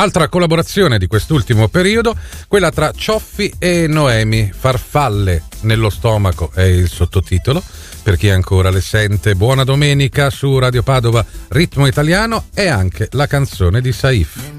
Altra collaborazione di quest'ultimo periodo, quella tra Cioffi e Noemi, Farfalle nello stomaco è il sottotitolo, per chi ancora le sente. Buona domenica su Radio Padova, Ritmo Italiano, e anche la canzone di Saif.